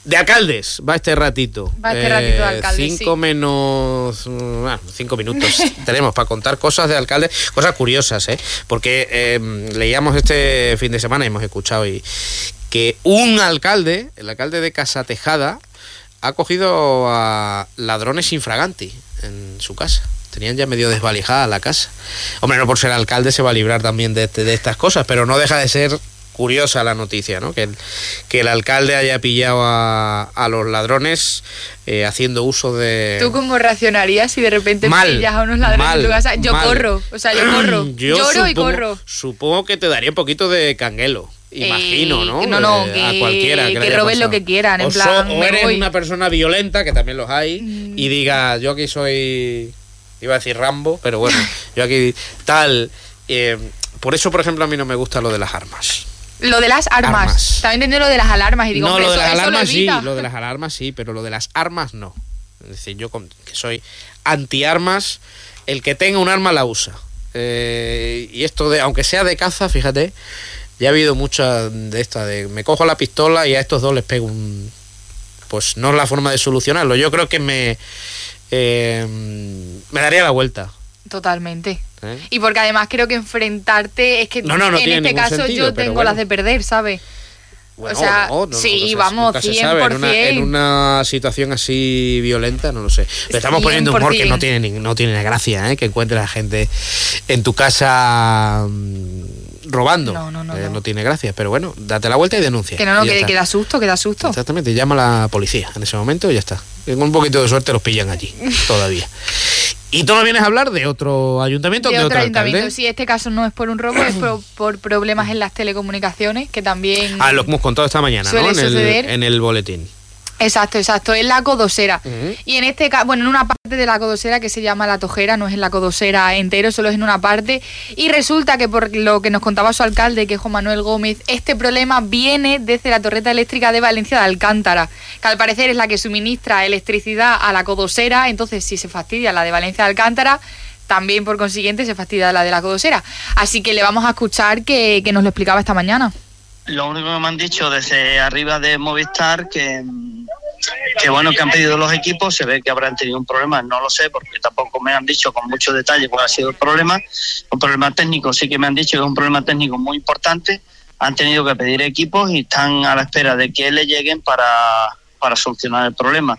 De alcaldes va este ratito. Va este ratito de alcaldes, 5 menos... 5 minutos tenemos para contar cosas de alcaldes, cosas curiosas, porque leíamos este fin de semana y hemos escuchado que un alcalde, el alcalde de Casatejada, ha cogido a ladrones infraganti en su casa. Tenían ya medio desvalijada la casa. Hombre, no por ser alcalde se va a librar también de estas cosas, pero no deja de ser curiosa la noticia, ¿no? Que el alcalde haya pillado a los ladrones haciendo uso de... ¿Tú cómo reaccionarías si de repente pillas a unos ladrones en tu casa? Yo corro, lloro y corro. Supongo que te daría un poquito de canguelo. Imagino, ¿no? A cualquiera que roben lo que quieran, en plan... O eres una persona violenta, que también los hay, y diga, yo aquí soy... Iba a decir Rambo, pero bueno, yo aquí tal... por eso, por ejemplo, a mí no me gusta lo de las armas. Lo de las armas. También entiendo lo de las alarmas y digo, no, lo de las alarmas sí, lo de las alarmas sí, pero lo de las armas no. Es decir, yo que soy anti-armas, el que tenga un arma la usa. Y esto aunque sea de caza, fíjate, ya ha habido muchas de estas de me cojo la pistola y a estos dos les pego un... Pues no es la forma de solucionarlo. Yo creo que me daría la vuelta. Totalmente. Y porque además creo que enfrentarte es que no en este caso sentido, yo tengo las de perder, ¿sabes? Bueno, o sea, sí, vamos, 100%. En una situación así violenta, no lo sé. Le estamos poniendo humor que no tiene gracia, que encuentres a gente en tu casa robando. No tiene gracia, pero bueno, date la vuelta y denuncia. Que que da susto. Exactamente, llama a la policía en ese momento y ya está. Con un poquito de suerte los pillan allí, todavía. ¿Y tú nos vienes a hablar de otro ayuntamiento? De otro ayuntamiento, sí, este caso no es por un robo, es por problemas en las telecomunicaciones, que también... lo hemos contado esta mañana, ¿no? En el boletín. Exacto, es la Codosera. Y en este caso, en una parte de la Codosera que se llama La Tojera, no es en la Codosera entero, solo es en una parte. Y resulta que por lo que nos contaba su alcalde, que es Juan Manuel Gómez, este problema viene desde la torreta eléctrica de Valencia de Alcántara, que al parecer es la que suministra electricidad a la Codosera. Entonces, si se fastidia la de Valencia de Alcántara, también por consiguiente se fastidia la de la Codosera. Así que le vamos a escuchar que nos lo explicaba esta mañana. Lo único que me han dicho desde arriba de Movistar que bueno, que han pedido los equipos, se ve que habrán tenido un problema, no lo sé, porque tampoco me han dicho con mucho detalle cuál ha sido el problema. Un problema técnico, sí que me han dicho que es un problema técnico muy importante. Han tenido que pedir equipos y están a la espera de que le lleguen para solucionar el problema.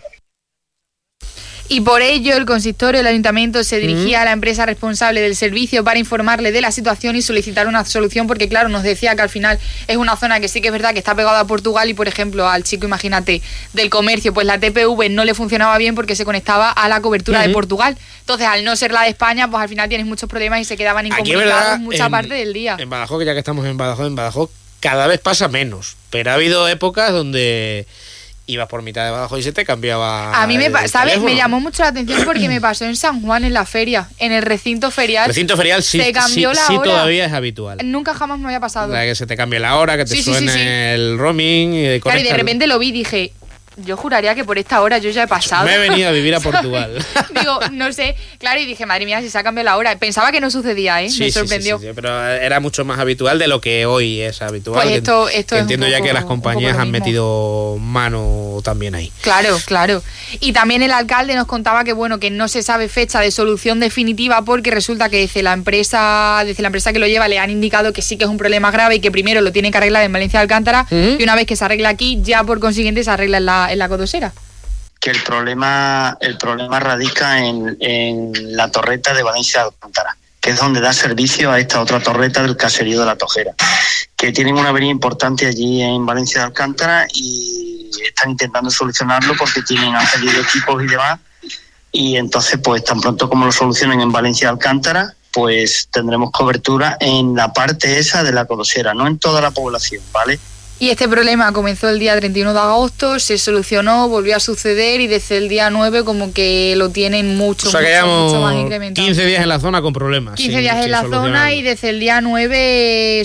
Y por ello el consistorio del ayuntamiento se dirigía a la empresa responsable del servicio para informarle de la situación y solicitar una solución, porque claro, nos decía que al final es una zona que sí que es verdad que está pegada a Portugal y por ejemplo al chico, imagínate, del comercio, pues la TPV no le funcionaba bien porque se conectaba a la cobertura de Portugal. Entonces, al no ser la de España, pues al final tienes muchos problemas y se quedaban incomunicados mucha parte del día. En Badajoz, que ya que estamos en Badajoz cada vez pasa menos, pero ha habido épocas donde... ibas por mitad de Badajoz y se te cambiaba. A mí ¿sabes? Me llamó mucho la atención porque me pasó en San Juan, en la feria, en el recinto ferial. Recinto ferial sí, se cambió la hora. Todavía es habitual. Nunca jamás me había pasado. O sea, que se te cambie la hora, que te suene el roaming. Claro, y de repente lo vi y dije, yo juraría que por esta hora yo ya he pasado. Me he venido a vivir a Portugal. Digo, no sé, claro, y dije, madre mía, si se ha cambiado la hora. Pensaba que no sucedía, me sorprendió. Sí, pero era mucho más habitual de lo que hoy es habitual. Pues esto entiendo ya que las compañías han metido mano también ahí. Claro. Y también el alcalde nos contaba que bueno, que no se sabe fecha de solución definitiva porque resulta que desde la empresa que lo lleva le han indicado que sí que es un problema grave y que primero lo tienen que arreglar en Valencia de Alcántara y una vez que se arregla aquí, ya por consiguiente se arregla en la Codosera. Que el problema radica en la torreta de Valencia de Alcántara, que es donde da servicio a esta otra torreta del caserío de La Tojera, que tienen una avería importante allí en Valencia de Alcántara y están intentando solucionarlo porque han pedido equipos y demás, y entonces pues tan pronto como lo solucionen en Valencia de Alcántara, pues tendremos cobertura en la parte esa de la Codosera, no en toda la población, ¿vale? Y este problema comenzó el día 31 de agosto, se solucionó, volvió a suceder y desde el día 9 como que lo tienen mucho más incrementado. 15 días en la zona con problemas. 15 días en la zona y desde el día 9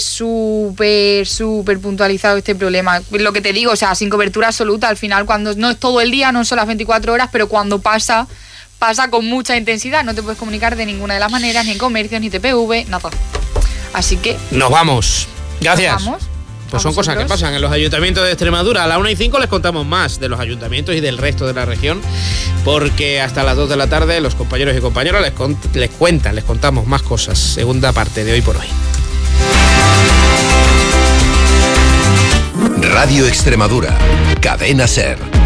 súper puntualizado este problema. Lo que te digo, o sea, sin cobertura absoluta, al final cuando no es todo el día, no son las 24 horas, pero cuando pasa con mucha intensidad, no te puedes comunicar de ninguna de las maneras, ni en comercios, ni TPV, nada. Así que... Nos vamos. Gracias. Nos vamos. Pues son cosas que pasan en los ayuntamientos de Extremadura. A las 1:05 les contamos más de los ayuntamientos y del resto de la región, porque hasta las 2 de la tarde los compañeros y compañeras les contamos más cosas. Segunda parte de Hoy por Hoy. Radio Extremadura, Cadena SER.